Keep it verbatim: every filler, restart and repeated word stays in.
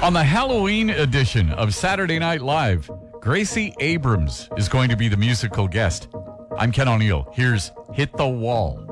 On the Halloween edition of Saturday Night Live, Gracie Abrams is going to be the musical guest. I'm Ken O'Neill. Here's Hit the Wall.